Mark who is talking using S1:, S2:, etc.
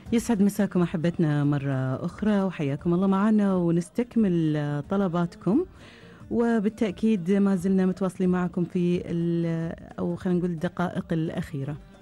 S1: يسعد مساكم أحبتنا مرة أخرى، وحياكم الله معنا ونستكمل طلباتكم. وبالتأكيد ما زلنا متواصلين معكم في أو خلينا نقول الدقائق الأخيرة.